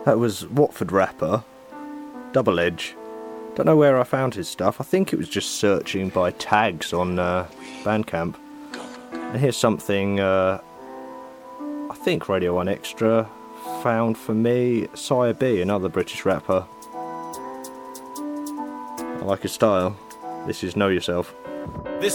That was Watford rapper, Double Edge. Don't know where I found his stuff. I think it was just searching by tags on Bandcamp. And here's something I think Radio 1 Extra found for me. Sire B, another British rapper. I like his style. This is Know Yourself.